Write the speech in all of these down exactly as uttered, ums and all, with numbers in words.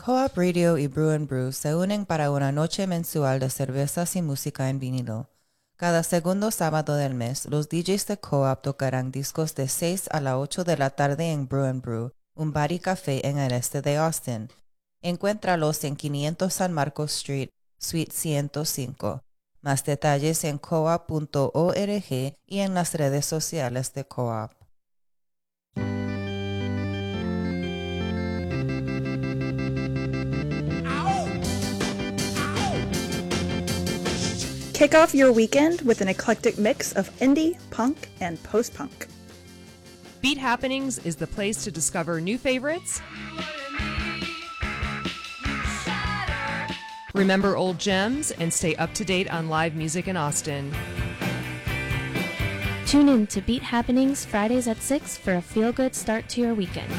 Co-op Radio y Brew and Brew se unen para una noche mensual de cervezas y música en vinilo. Cada segundo sábado del mes, los D Js de Co-op tocarán discos de seis a las ocho de la tarde en Brew and Brew, un bar y café en el este de Austin. Encuéntralos en quinientos San Marcos Street, Suite ciento cinco. Más detalles en coop punto org y en las redes sociales de Co-op. Kick off your weekend with an eclectic mix of indie, punk, and post-punk. Beat Happenings is the place to discover new favorites, remember old gems, and stay up to date on live music in Austin. Tune in to Beat Happenings Fridays at six for a feel-good start to your weekend.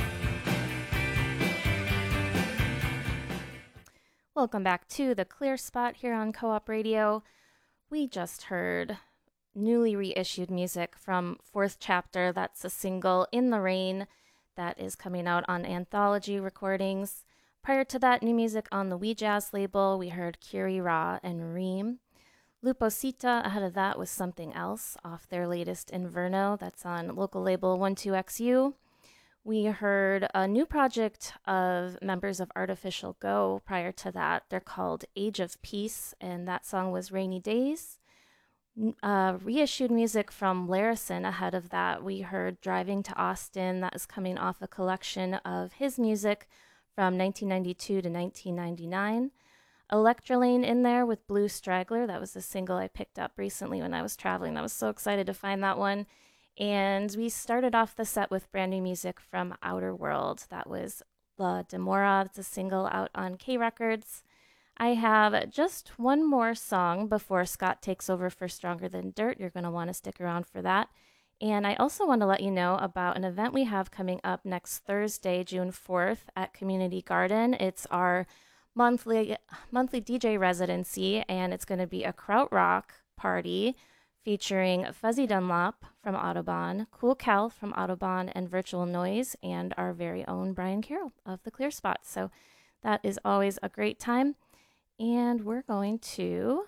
Welcome back to The Clear Spot here on Co-op Radio. We just heard newly reissued music from Fourth Chapter. That's a single, In the Rain, that is coming out on Anthology Recordings. Prior to that, new music on the We Jazz label. We heard Kiri Ra and Reem. Luposita, ahead of that, was Something Else off their latest Inverno. That's on local label one two X U. We heard a new project of members of Artificial Go prior to that. They're called Age of Peace, and that song was Rainy Days. Uh, reissued music from Larison ahead of that. We heard Driving to Austin. That is coming off a collection of his music from nineteen ninety-two to nineteen ninety-nine. Electrolane in there with Blue Straggler. That was a single I picked up recently when I was traveling. I was so excited to find that one. And we started off the set with brand new music from Outer World. That was La Demora. It's a single out on K Records. I have just one more song before Scott takes over for Stronger Than Dirt. You're going to want to stick around for that. And I also want to let you know about an event we have coming up next Thursday, June fourth at Community Garden. It's our monthly monthly D J residency, and it's going to be a krautrock party featuring Fuzzy Dunlop from Audubon, Cool Cal from Audubon, and Virtual Noise, and our very own Brian Carroll of The Clear Spot. So that is always a great time. And we're going to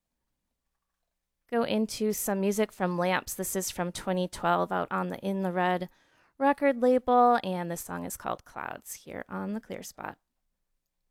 go into some music from Lamps. This is from twenty twelve out on the In the Red record label, and this song is called Clouds here on The Clear Spot.